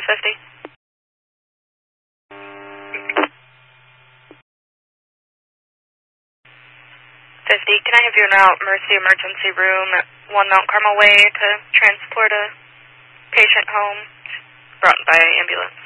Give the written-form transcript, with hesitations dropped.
50. 50, can I have you en route Mercy Emergency Room at 1 Mount Carmel Way to transport a patient home brought by ambulance?